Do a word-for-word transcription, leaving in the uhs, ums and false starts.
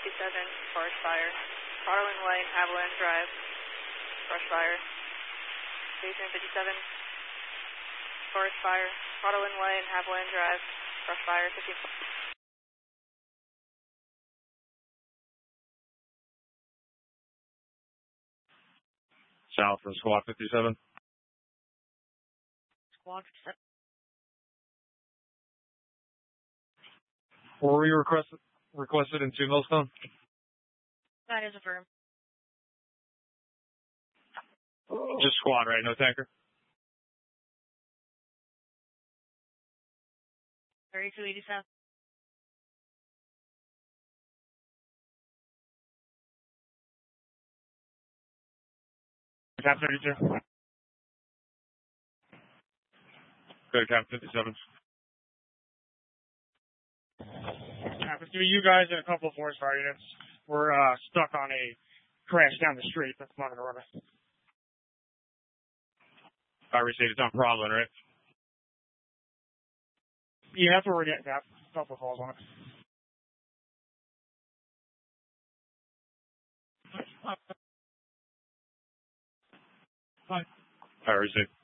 fifty-seven, forest fire. Prado Way and Haviland Drive, brush fire. Station fifty-seven, forest fire. Prado Way and Haviland Drive, brush fire. fifteen. South for Squad fifty-seven. Squad fifty-seven. Were we requested requested in two Millstone? That is affirmed. Just squad, right? No tanker? thirty-two eighty-seven. Cap thirty-two. Good, Cap fifty-seven. Happens to be you guys and a couple of forest fire units. We're uh, stuck on a crash down the street. That's not gonna run us. I received it's on problem, right? Yeah, that's where we're getting at. A couple of calls on it. I received.